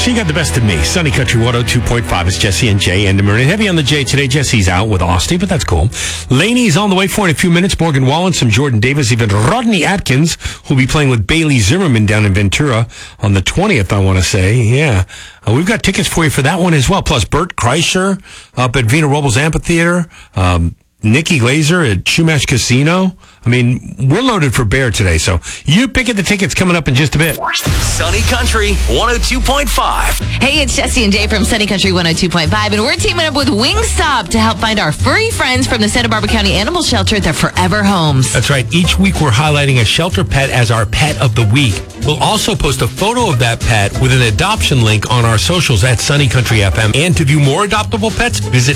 So you got the best of me. Sunny Country 102.5 is Jesse and Jay and Marin. Heavy on the J today. Jesse's out with Austin, but that's cool. Laney's on the way for in a few minutes. Morgan Wallen, some Jordan Davis, even Rodney Atkins, who'll be playing with Bailey Zimmerman down in Ventura on the 20th, I want to say. Yeah. We've got tickets for you for that one as well. Plus Bert Kreischer up at Vina Robles Amphitheater. Nikki Glazer at Chumash Casino. I mean, we're loaded for bear today, so you pick at the tickets coming up in just a bit. Sunny Country 102.5. Hey, it's Jesse and Jay from Sunny Country 102.5, and we're teaming up with Wingstop to help find our furry friends from the Santa Barbara County Animal Shelter their forever homes. That's right. Each week we're highlighting a shelter pet as our pet of the week. We'll also post a photo of that pet with an adoption link on our socials at Sunny Country FM. And to view more adoptable pets, visit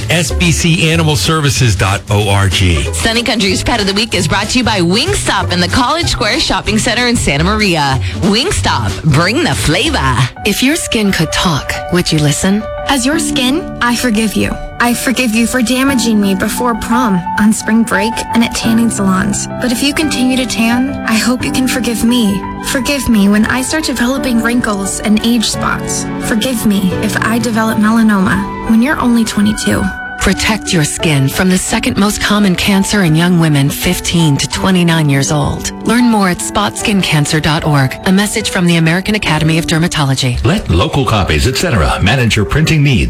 sbcanimalservices.org. Sunny Country's Pet of the Week is brought to you by Wingstop in the College Square Shopping Center in Santa Maria. Wingstop, bring the flavor. If your skin could talk, would you listen? As your skin, I forgive you. I forgive you for damaging me before prom, on spring break, and at tanning salons. But if you continue to tan, I hope you can forgive me. Forgive me when I start developing wrinkles and age spots. Forgive me if I develop melanoma when you're only 22. Protect your skin from the second most common cancer in young women 15 to 29 years old. Learn more at spotskincancer.org. A message from the American Academy of Dermatology. Let Local Copies, etc. manage your printing needs.